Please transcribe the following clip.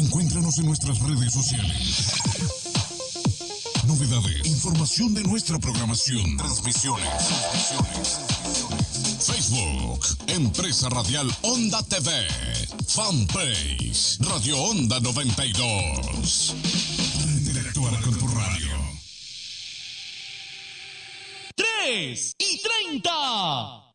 Encuéntranos en nuestras redes sociales. Novedades, información de nuestra programación, transmisiones. Facebook, Empresa Radial Onda TV, Fanpage, Radio Onda 92. Para interactuar con tu radio. 3:30.